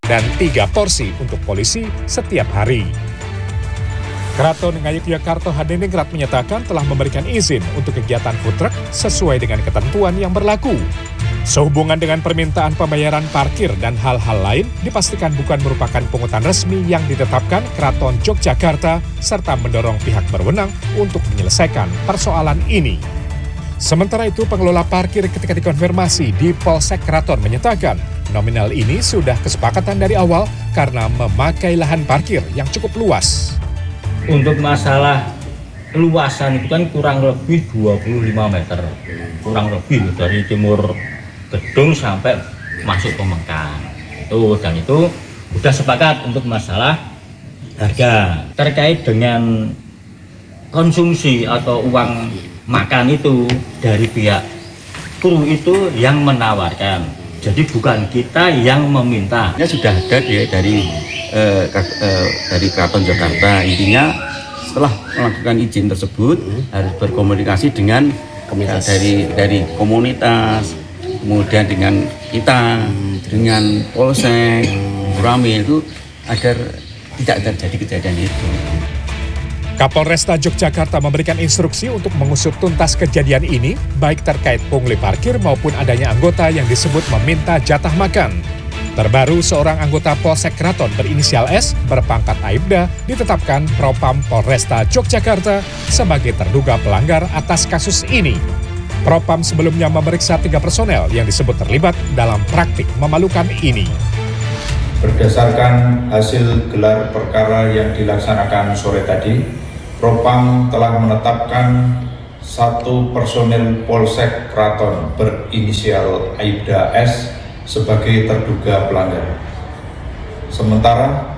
dan 3 porsi untuk polisi setiap hari. Keraton Ngayogyakarta Hadiningrat menyatakan telah memberikan izin untuk kegiatan food truck sesuai dengan ketentuan yang berlaku. Sehubungan dengan permintaan pembayaran parkir dan hal-hal lain, dipastikan bukan merupakan pungutan resmi yang ditetapkan Keraton Yogyakarta, serta mendorong pihak berwenang untuk menyelesaikan persoalan ini. Sementara itu, pengelola parkir ketika dikonfirmasi di Polsek Keraton menyatakan nominal ini sudah kesepakatan dari awal karena memakai lahan parkir yang cukup luas. Untuk masalah luasan itu kan kurang lebih 25 meter, kurang lebih dari timur gedung sampai masuk Pemengkang. Dan itu sudah sepakat untuk masalah harga. Terkait dengan konsumsi atau uang makan itu dari pihak kru itu yang menawarkan. Jadi bukan kita yang meminta. Ya sudah ada dari Keraton Jakarta. Intinya setelah melakukan izin tersebut harus berkomunikasi dengan dari komunitas, kemudian dengan kita, dengan Polsek, Ramil itu agar tidak terjadi kejadian itu. Kapolresta Yogyakarta memberikan instruksi untuk mengusut tuntas kejadian ini, baik terkait pungli parkir maupun adanya anggota yang disebut meminta jatah makan. Terbaru, seorang anggota Polsek Keraton berinisial S berpangkat Aibda ditetapkan Propam Polresta Yogyakarta sebagai terduga pelanggar atas kasus ini. Propam sebelumnya memeriksa 3 personel yang disebut terlibat dalam praktik memalukan ini. Berdasarkan hasil gelar perkara yang dilaksanakan sore tadi, Propam telah menetapkan 1 personel Polsek Keraton berinisial Aibda S sebagai terduga pelanggar. Sementara